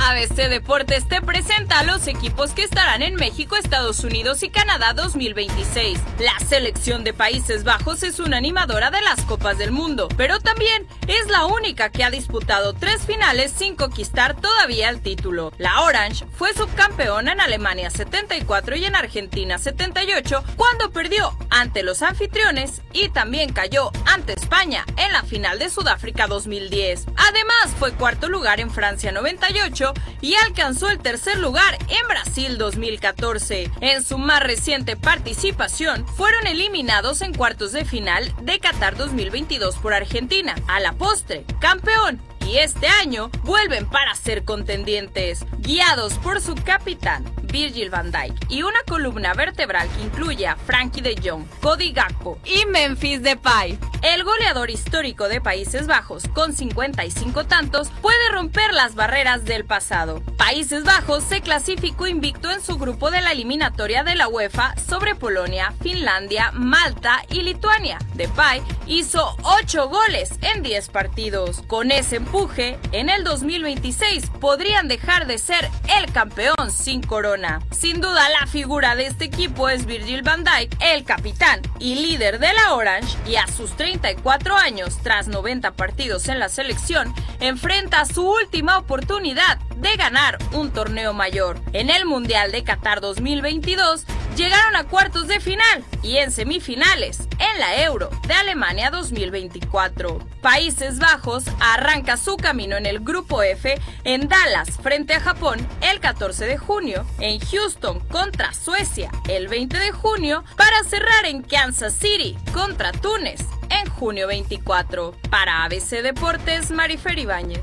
ABC Deportes te presenta a los equipos que estarán en México, Estados Unidos y Canadá 2026. La selección de Países Bajos es una animadora de las Copas del Mundo, pero también es la única que ha disputado 3 finales sin conquistar todavía el título. La Orange fue subcampeona en Alemania 74 y en Argentina 78 cuando perdió ante los anfitriones y también cayó ante España en la final de Sudáfrica 2010. Además fue cuarto lugar en Francia 98 y alcanzó el tercer lugar en Brasil 2014. En su más reciente participación fueron eliminados en cuartos de final de Qatar 2022 por Argentina. A la postre, campeón. Y este año vuelven para ser contendientes, guiados por su capitán, Virgil van Dijk, y una columna vertebral que incluye a Frankie de Jong, Cody Gakpo y Memphis Depay. El goleador histórico de Países Bajos, con 55 tantos, puede romper las barreras del pasado. Países Bajos se clasificó invicto en su grupo de la eliminatoria de la UEFA sobre Polonia, Finlandia, Malta y Lituania. Depay hizo 8 goles en 10 partidos. Con ese empuje, en el 2026 podrían dejar de ser el campeón sin corona. Sin duda, la figura de este equipo es Virgil van Dijk, el capitán y líder de la Orange, y a sus 34 años, tras 90 partidos en la selección, enfrenta su última oportunidad de ganar un torneo mayor. En el Mundial de Qatar 2022 llegaron a cuartos de final y en semifinales en la Euro de Alemania 2024. Países Bajos arranca su camino en el Grupo F en Dallas frente a Japón el 14 de junio, en Houston contra Suecia el 20 de junio, para cerrar en Kansas City contra Túnez en junio 24. Para ABC Deportes, Marifer Ibáñez.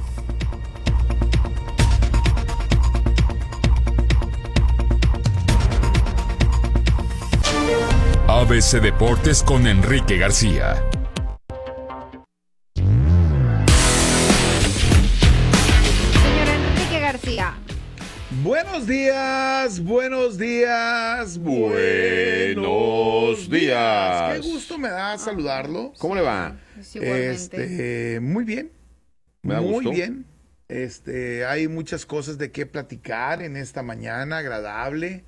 ABC Deportes con Enrique García. Señor Enrique García. Buenos días, buenos días, buenos días. Qué gusto me da saludarlo. ¿Cómo le va? Muy bien. Me da muy gusto. bien. Hay muchas cosas de qué platicar en esta mañana agradable.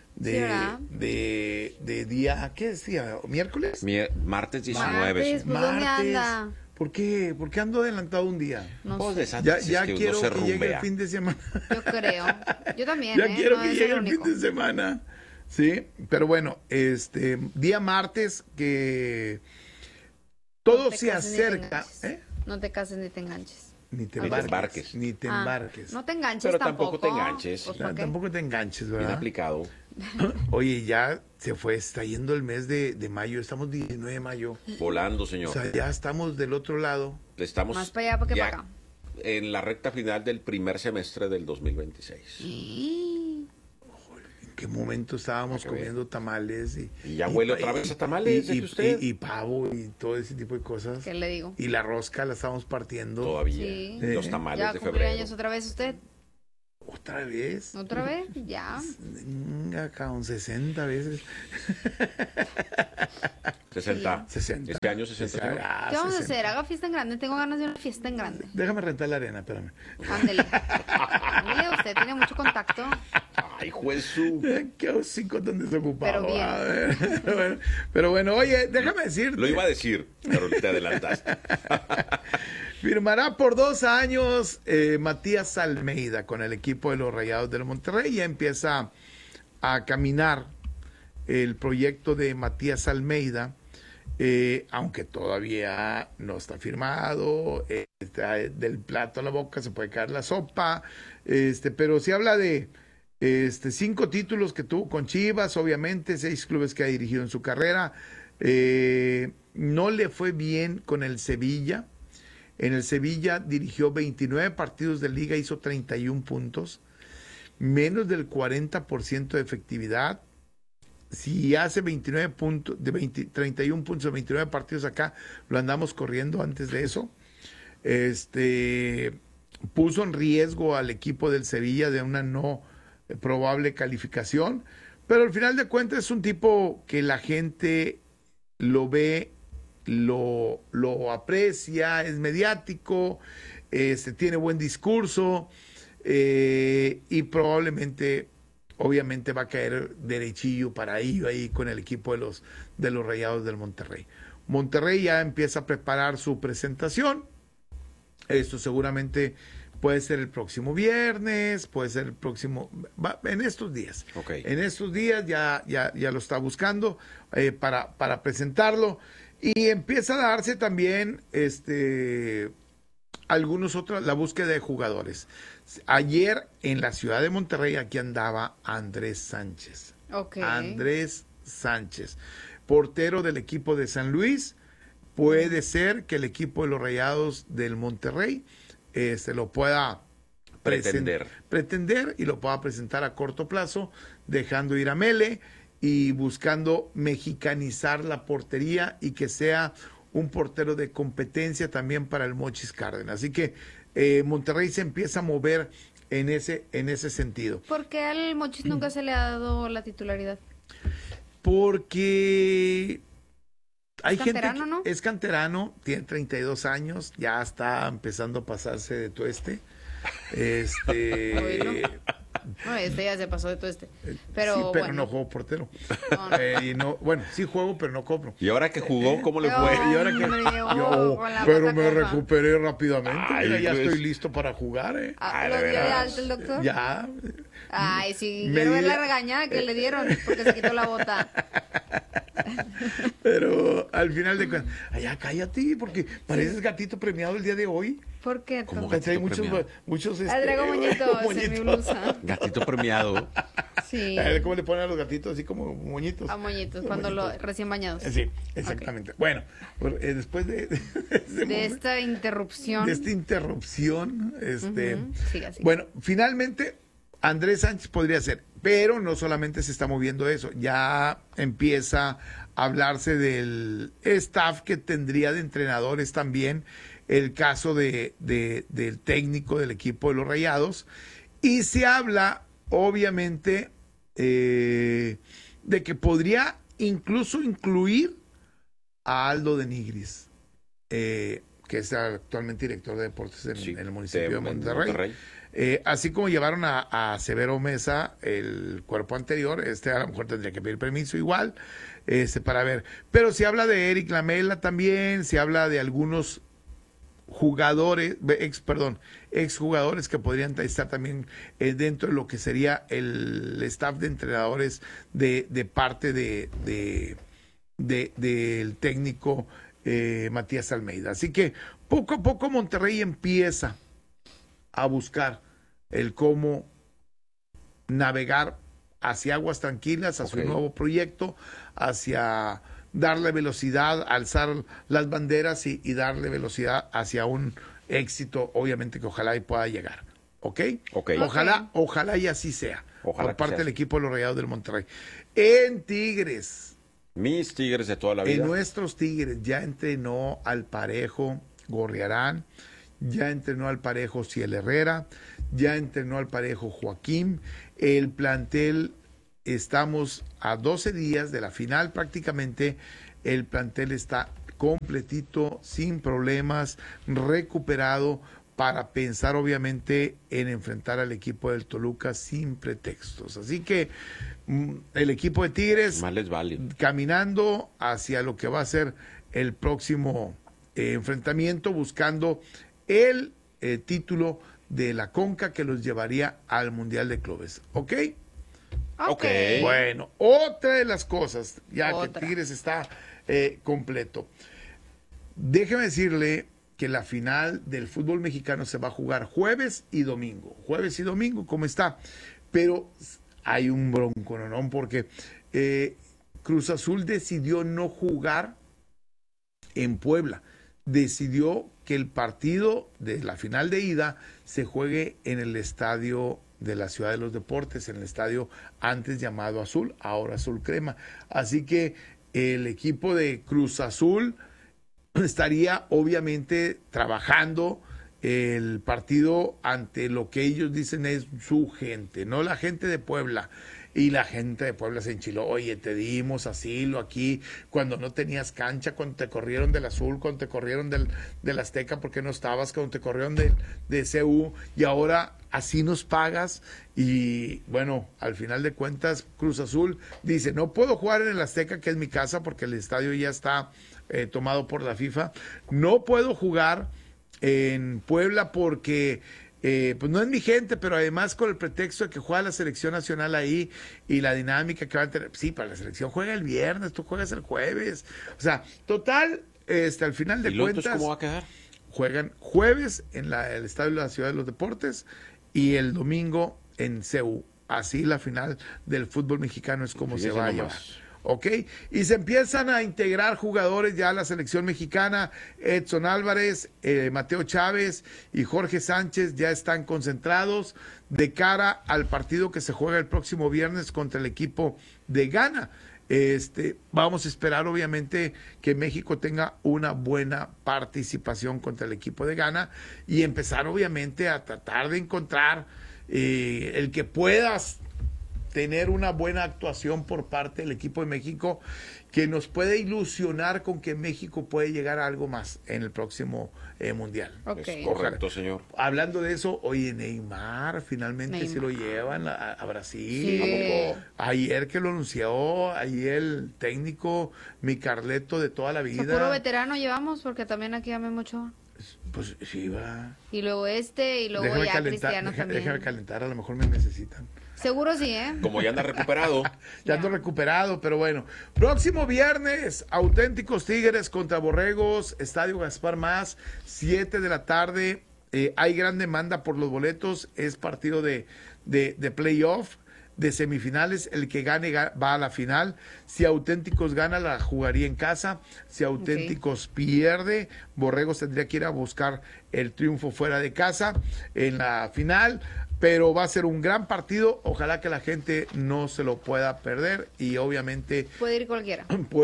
De día, ¿qué decía? ¿Miércoles? Martes 19. Martes, pues, ¿dónde anda? ¿Por qué? ¿Por qué ando adelantado un día? No Pues sé. de esas Ya veces que quiero uno se que llegue el rumbea. fin de semana. Yo creo. Yo también, Ya quiero no que es llegue el el fin único. de semana. Sí, pero bueno, día martes que todo No te se cases ni te acerca. enganches. No te cases ni te enganches. Ni te Algo así. embarques. Ni te embarques. No te enganches Pero tampoco. tampoco te enganches. Pues, No, ¿para qué? tampoco te enganches, Bien ¿verdad? aplicado. Oye, ya se fue, está yendo el mes de mayo, estamos 19 de mayo. Volando, O señor. sea, ya estamos del otro lado. Estamos Más para allá que ya para acá. en la recta final del primer semestre del 2026. ¿En qué momento estábamos Para que comiendo tamales? Y ya huele otra vez a tamales, dice usted. Y pavo y todo ese tipo de cosas. ¿Qué le digo? Y la rosca la estamos partiendo. Todavía. Sí. Los tamales ¿Ya de cumplió febrero. años otra vez usted? ¿Otra vez? ¿Otra vez? Ya. Venga, cabrón, 60 veces. 60. 60. Este año 60. señor. ¿Qué vamos a 60. hacer? Haga fiesta en grande. Tengo ganas de una fiesta en grande. Déjame rentar la arena, espérame. Ándele. Mire, usted tiene mucho contacto. Ay, juez su. Qué hocico tan desocupado. Pero bien. A ver. Pero bueno, oye, déjame decirte. Lo iba a decir, pero te adelantaste. Firmará por 2 años Matías Almeida con el equipo de los Rayados del Monterrey. Ya empieza a caminar el proyecto de Matías Almeida, aunque todavía no está firmado. Está del plato a la boca se puede caer la sopa, pero se habla de 5 títulos que tuvo con Chivas, obviamente 6 clubes que ha dirigido en su carrera. No le fue bien con el Sevilla. En el Sevilla dirigió 29 partidos de liga, hizo 31 puntos, menos del 40% de efectividad. Si hace 29 puntos, 31 puntos de 29 partidos acá, lo andamos corriendo antes de eso. Puso en riesgo al equipo del Sevilla de una no probable calificación, pero al final de cuentas es un tipo que la gente lo ve, lo aprecia, es mediático, tiene buen discurso, y probablemente, obviamente, va a caer derechillo para ello ahí con el equipo de los Rayados del Monterrey. Monterrey ya empieza a preparar su presentación. Esto seguramente puede ser el próximo viernes, puede ser el próximo, en estos días. Okay. En estos días ya lo está buscando para presentarlo. Y empieza a darse también algunos otros, la búsqueda de jugadores. Ayer en la ciudad de Monterrey, aquí andaba Andrés Sánchez. Okay. Andrés Sánchez, portero del equipo de San Luis. Puede ser que el equipo de los Rayados del Monterrey se lo pueda pretender y lo pueda presentar a corto plazo, dejando ir a Mele y buscando mexicanizar la portería y que sea un portero de competencia también para el Mochis Cárdenas. Así que Monterrey se empieza a mover en ese sentido. ¿Por qué al Mochis nunca se le ha dado la titularidad? Porque hay gente canterano, ¿no? es canterano, tiene 32 años, ya está empezando a pasarse de tueste. No, ya se pasó de todo Pero, sí, pero bueno. no juego portero. No. Bueno, sí juego, pero no cobro. ¿Y ahora que jugó, cómo le fue? Y ahora que Hombre, con la pero pata me coja. recuperé rápidamente. Ay, Mira, ya pues. estoy listo para jugar, ¿Lo dio de alta el doctor? Ya. Ay, sí, Me quiero ver di la la- regañada que le dieron porque se quitó la bota. Pero al final de cuentas, ya cállate, porque pareces gatito premiado el día de hoy. ¿Por qué? ¿Cómo Tom? gatito Trae muchos premiado? Traigo moñitos en mi blusa. Gatito premiado. Sí, ¿Cómo le ponen a los gatitos? Así como moñitos. a moñitos, cuando recién bañados. Sí, exactamente. Bueno, después de De esta interrupción. de esta interrupción, Siga. bueno, finalmente Andrés Sánchez podría ser, pero no solamente se está moviendo eso, ya empieza a hablarse del staff que tendría de entrenadores también, el caso del técnico del equipo de los Rayados, y se habla, obviamente, de que podría incluso incluir a Aldo de Nigris, que es actualmente director de deportes en el municipio de Monterrey. Así como llevaron a Severo Mesa, el cuerpo anterior, a lo mejor tendría que pedir permiso igual, para ver. Pero se habla de Eric Lamela también, se habla de algunos jugadores, exjugadores que podrían estar también dentro de lo que sería el staff de entrenadores de parte del técnico Matías Almeida. Así que poco a poco Monterrey empieza a buscar el cómo navegar hacia aguas tranquilas, hacia un nuevo proyecto, hacia darle velocidad, alzar las banderas y darle velocidad hacia un éxito, obviamente que ojalá y pueda llegar. ¿Ok? Ojalá y así sea. Ojalá por parte sea del así. equipo de los Rayados del Monterrey. En Tigres, Mis Tigres de toda la vida. en nuestros Tigres ya entrenó al parejo Gorriarán, ya entrenó al parejo Ciel Herrera, ya entrenó al parejo Joaquín. El plantel, estamos a 12 días de la final prácticamente, el plantel está completito, sin problemas, recuperado para pensar obviamente en enfrentar al equipo del Toluca sin pretextos. Así que el equipo de Tigres Más les vale. caminando hacia lo que va a ser el próximo enfrentamiento, buscando el título de la CONCA que los llevaría al Mundial de Clubes. ¿Ok? Ok. Bueno, otra de las cosas, ya Otra. que Tigres está completo. Déjeme decirle que la final del fútbol mexicano se va a jugar jueves y domingo. Jueves y domingo, ¿cómo está? Pero hay un bronco, ¿no? Porque Cruz Azul decidió no jugar en Puebla. Decidió que el partido de la final de ida se juegue en el estadio de la Ciudad de los Deportes, en el estadio antes llamado Azul, ahora Azul Crema. Así que el equipo de Cruz Azul estaría obviamente trabajando el partido ante lo que ellos dicen es su gente, no la gente de Puebla. y la gente de Puebla se enchiló. Oye, te dimos asilo aquí cuando no tenías cancha, cuando te corrieron del Azul, cuando te corrieron del Azteca porque no estabas, cuando te corrieron de CU, y ahora así nos pagas. Y bueno, al final de cuentas, Cruz Azul dice, no puedo jugar en el Azteca, que es mi casa, porque el estadio ya está tomado por la FIFA. No puedo jugar en Puebla porque pues no es mi gente, pero además con el pretexto de que juega la selección nacional ahí y la dinámica que va a tener. Sí, para la selección juega el viernes, tú juegas el jueves. O sea, total, al final de ¿Y luego cuentas, cómo va a quedar? juegan jueves en el Estadio de la Ciudad de los Deportes y el domingo en CU. Así la final del fútbol mexicano es como se va a llevar. ¿Ok? Y se empiezan a integrar jugadores ya a la selección mexicana. Edson Álvarez, Mateo Chávez y Jorge Sánchez ya están concentrados de cara al partido que se juega el próximo viernes contra el equipo de Ghana. Vamos a esperar obviamente que México tenga una buena participación contra el equipo de Ghana y empezar obviamente a tratar de encontrar el que puedas tener una buena actuación por parte del equipo de México que nos puede ilusionar con que México puede llegar a algo más en el próximo Mundial. Okay. Es correcto, señor. Hablando de eso, oye, Neymar finalmente se lo llevan a Brasil. Sí. Ayer que lo anunció, ayer el técnico, mi Carleto de toda la vida. Puro veterano llevamos, porque también aquí amé mucho. Pues sí, va. Y luego y luego Déjame ya calentar, Cristiano también. déjame calentar, a lo mejor me necesitan. Seguro sí, ¿eh? Como ya anda recuperado. Ya ando recuperado, pero bueno. Próximo viernes, Auténticos Tigres contra Borregos, Estadio Gaspar Más, 7 de la tarde. Hay gran demanda por los boletos, es partido de playoff, de semifinales. El que gane va a la final. Si Auténticos gana, la jugaría en casa. Si Auténticos pierde, Borregos tendría que ir a buscar el triunfo fuera de casa en la final. Pero va a ser un gran partido, ojalá que la gente no se lo pueda perder y obviamente Puede ir cualquiera.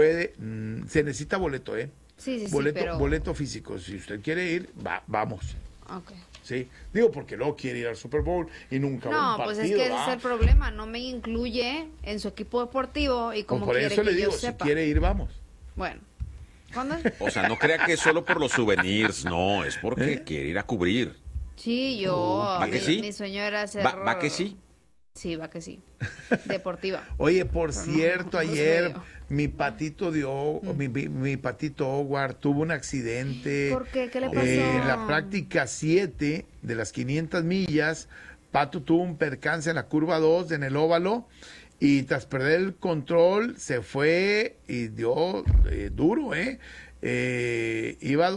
se necesita boleto, Sí, boleto, pero... boleto físico, si usted quiere ir, vamos, Ok. sí, digo porque luego quiere ir al Super Bowl y nunca va a un No, partido, pues es que ese es el problema, no me incluye en su equipo deportivo y como por quiere eso que le digo, yo si sepa. quiere ir, vamos. Bueno, ¿cuándo? O sea, no crea que es solo por los souvenirs, no, es porque quiere ir a cubrir. Sí, yo, ¿Va que sí? mi sueño era ser... ¿Va que sí? Sí, va que sí. Deportiva. Oye, por cierto, no ayer sé yo. mi patito mi patito Howard tuvo un accidente. ¿Por qué? ¿Qué le pasó? En la práctica 7 de las 500 millas, Pato tuvo un percance en la curva 2 en el óvalo y tras perder el control se fue y dio duro, iba a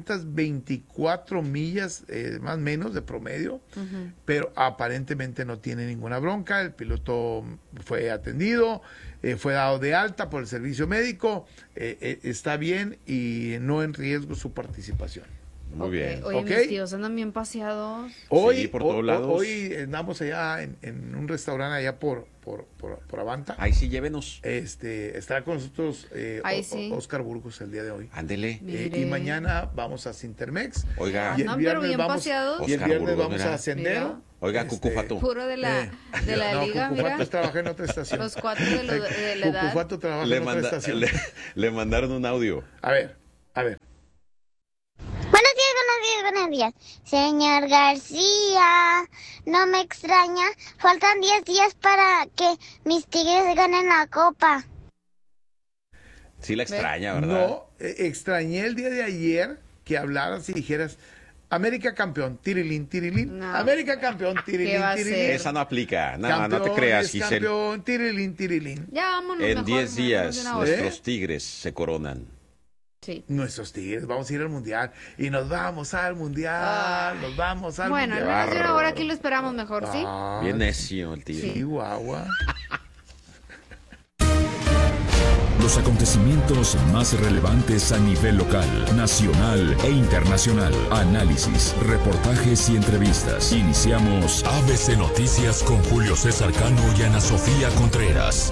224 millas más o menos de promedio, pero aparentemente no tiene ninguna bronca. El piloto fue atendido, fue dado de alta por el servicio médico, está bien y no en riesgo su participación. Muy bien. Oye, Ok. mis tíos andan bien paseados. Hoy, por todos lados. Hoy andamos allá en un restaurante allá por Avanta. Ahí sí, llévenos. Estará con nosotros Ahí sí. Oscar Burgos el día de hoy. Ándele. Mire. Y mañana vamos a Cintermex. Oiga, Y el Andan pero viernes bien vamos, paseados. y el Oscar viernes Burgos, vamos mira. a Sendero. Mira. oiga, Cucufato. Puro de la No, liga, Cucufato mira. trabaja en otra estación. Los cuatro de la edad. Cucufato trabaja Le, en otra estación. le mandaron un audio. A ver. Buenos días. Señor García, ¿no me extraña? Faltan 10 días para que mis Tigres ganen la copa. Sí la extraña, ¿verdad? No, extrañé el día de ayer que hablaras y dijeras América campeón, tirilín, tirilín. No. América campeón, tirilín, ¿Qué va a tirilín. ser? Esa no aplica. No, Campeón, no te creas, es Giselle. campeón, tirilín, tirilín. Ya vámonos En mejor, 10 días de una hora. nuestros Tigres se coronan. Sí. Nuestros Tigres, vamos a ir al Mundial. Y nos vamos al Mundial, nos vamos al Bueno, en Mundial. menos de una hora aquí lo esperamos mejor, ¿sí? Ah, Bien necio el Tigre. sí, guagua. Los acontecimientos más relevantes a nivel local, nacional e internacional. Análisis, reportajes y entrevistas. Iniciamos ABC Noticias con Julio César Cano y Ana Sofía Contreras.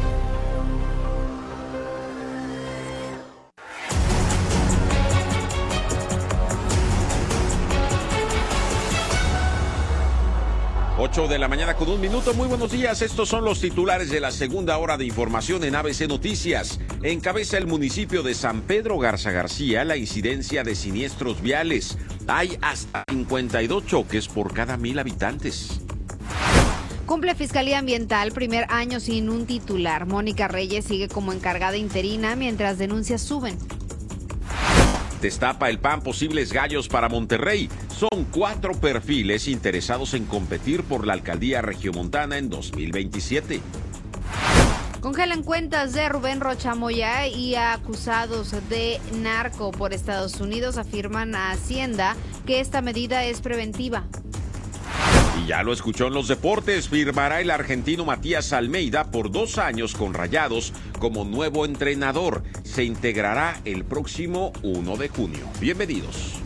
8 de la mañana con 1 minuto. Muy buenos días. Estos son los titulares de la segunda hora de información en ABC Noticias. Encabeza el municipio de San Pedro Garza García la incidencia de siniestros viales. Hay hasta 52 choques por cada 1,000 habitantes. Cumple Fiscalía Ambiental, primer año sin un titular. Mónica Reyes sigue como encargada interina mientras denuncias suben. Destapa el PAN posibles gallos para Monterrey. Son 4 perfiles interesados en competir por la alcaldía regiomontana en 2027. Congelan cuentas de Rubén Rocha Moya y acusados de narco por Estados Unidos afirman a Hacienda que esta medida es preventiva. Y ya lo escuchó en los deportes, firmará el argentino Matías Almeida por 2 años con Rayados como nuevo entrenador. Se integrará el próximo 1 de junio. Bienvenidos.